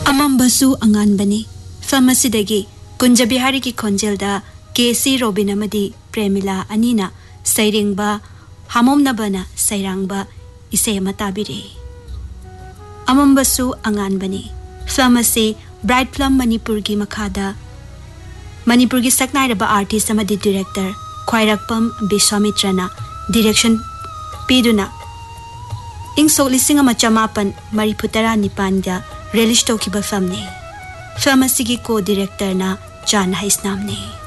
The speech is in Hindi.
अमंबसु अंगानबनी फिल्म असिदगी कुंज बिहारी की खोंजेलदा केसी रोबिन अमदी प्रेमिला अनीना सैरेंगबा हामोमनबना सैरांगबा इसे मताबिरे अमंबसु अंगानबनी फिल्म असे ब्राइट फिल्म मणिपुर की मखादा मणिपुर की सकनाइरबा आर्टिस्ट अमदी डायरेक्टर ख्वाइरकपम विश्वामित्रना डायरेक्शन पीदुना इंग सोलिसिंग अमा चमापन मरिफुतरा निपानगा रिलीज तौखिबा फिल्म ने फिल्म असिगी को डायरेक्टर ना जान हाइस नाम ने